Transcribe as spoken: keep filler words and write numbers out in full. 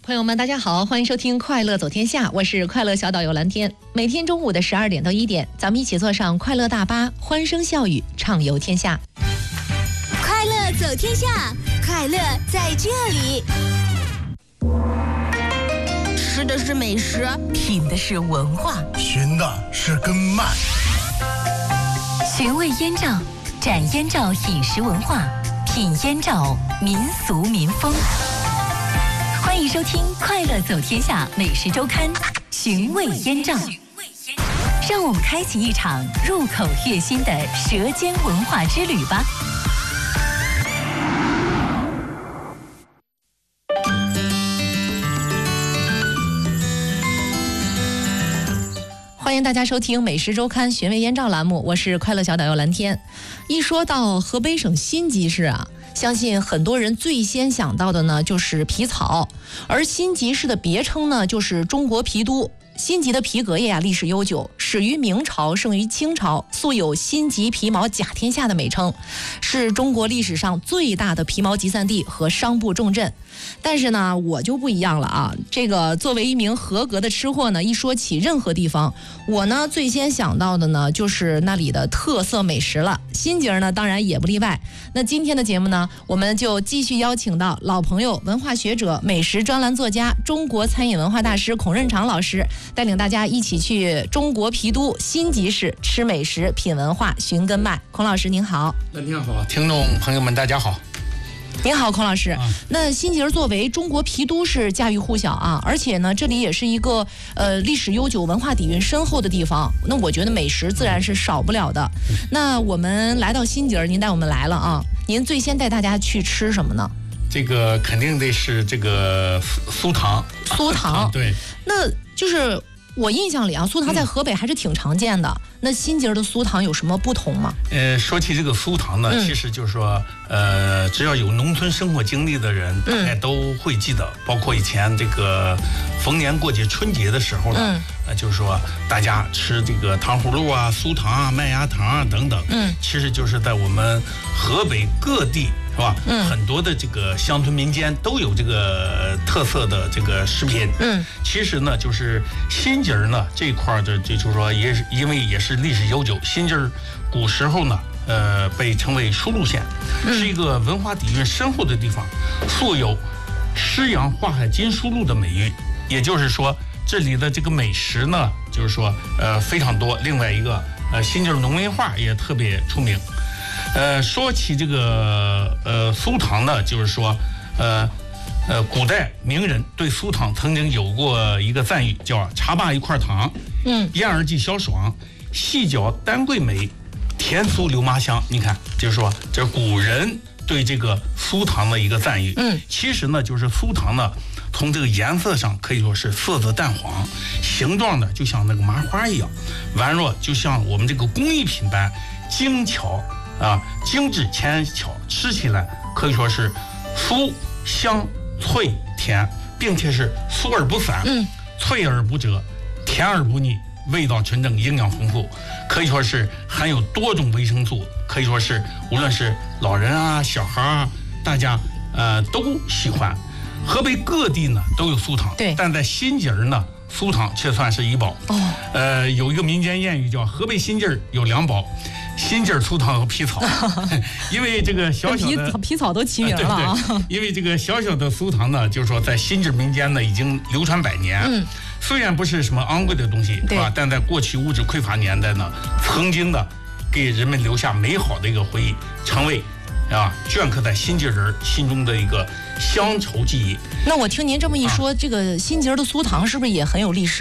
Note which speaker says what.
Speaker 1: 朋友们，大家好，欢迎收听《快乐走天下》，我是快乐小导游蓝天。每天中午的十二点到一点，咱们一起坐上快乐大巴，欢声笑语，畅游天下。
Speaker 2: 快乐走天下，快乐在这里。吃的是美食，
Speaker 3: 品的是文化，
Speaker 4: 寻的是根脉。
Speaker 3: 寻味燕赵，展燕赵饮食文化，品燕赵民俗民风。欢迎收听《快乐走天下美食周刊》，寻味燕赵，让我们开启一场入口悦心的舌尖文化之旅吧。
Speaker 1: 欢迎大家收听《美食周刊·寻味燕赵》栏目，我是快乐小导游蓝天。一说到河北省辛集市啊，相信很多人最先想到的呢就是皮草，而辛集市的别称呢就是中国皮都。辛集的皮革业啊历史悠久，始于明朝，盛于清朝，素有辛集皮毛甲天下的美称，是中国历史上最大的皮毛集散地和商埠重镇。但是呢，我就不一样了啊！这个作为一名合格的吃货呢，一说起任何地方，我呢最先想到的呢就是那里的特色美食了。辛集呢当然也不例外。那今天的节目呢，我们就继续邀请到老朋友、文化学者、美食专栏作家、中国餐饮文化大师孔润长老师，带领大家一起去中国皮都辛集市吃美食、品文化、寻根脉。孔老师您好。
Speaker 5: 那您好，听众朋友们大家好。
Speaker 1: 您好，孔老师。啊、那辛集作为中国皮都是家喻户晓啊，而且呢，这里也是一个呃历史悠久、文化底蕴深厚的地方。那我觉得美食自然是少不了的。嗯、那我们来到辛集，您带我们来了啊，您最先带大家去吃什么呢？
Speaker 5: 这个肯定得是这个酥糖。
Speaker 1: 酥糖，
Speaker 5: 对，
Speaker 1: 那就是我印象里啊，酥糖在河北还是挺常见的。嗯、那辛集的酥糖有什么不同吗？
Speaker 5: 呃，说起这个酥糖呢，嗯、其实就是说，呃，只要有农村生活经历的人，大概都会记得。嗯、包括以前这个逢年过节、春节的时候呢，嗯、呃，就是说大家吃这个糖葫芦啊、酥糖啊、麦芽糖啊等等，嗯，其实就是在我们河北各地。是吧？嗯，很多的这个乡村民间都有这个特色的这个食品。嗯，其实呢，就是辛集呢这一块的，这就是说也是因为也是历史悠久，辛集古时候呢，呃，被称为输入县，嗯、是一个文化底蕴深厚的地方，素有诗阳化海金输入的美誉。也就是说，这里的这个美食呢，就是说呃非常多。另外一个，呃，辛集农民画也特别出名。呃，说起这个呃酥糖呢，就是说，呃呃，古代名人对酥糖曾经有过一个赞誉，叫“茶罢一块糖，嗯，燕儿既消爽，细嚼丹桂美，甜酥留麻香”。你看，就是说，这是古人对这个酥糖的一个赞誉。嗯，其实呢，就是酥糖呢，从这个颜色上可以说是色泽淡黄，形状呢就像那个麻花一样，宛若就像我们这个工艺品般精巧。啊，精致纤巧，吃起来可以说是酥香脆甜，并且是酥而不散，嗯，脆而不折，甜而不腻，味道纯正，营养丰富，可以说是含有多种维生素，可以说是无论是老人啊、小孩啊，大家呃都喜欢。河北各地呢都有酥糖，对，但在辛集呢，酥糖却算是一宝。哦，呃，有一个民间谚语叫“河北辛集有两宝”。辛集酥糖和皮草，因为这个小小的
Speaker 1: 皮草都齐名了啊。
Speaker 5: 对对，因为这个小小的酥糖呢，就是说在辛集民间呢已经流传百年。嗯，虽然不是什么昂贵的东西，是吧？但在过去物质匮乏年代呢，曾经的给人们留下美好的一个回忆，成为啊镌刻在辛集人心中的一个乡愁记忆。
Speaker 1: 那我听您这么一说，啊、这个辛集的酥糖是不是也很有历史？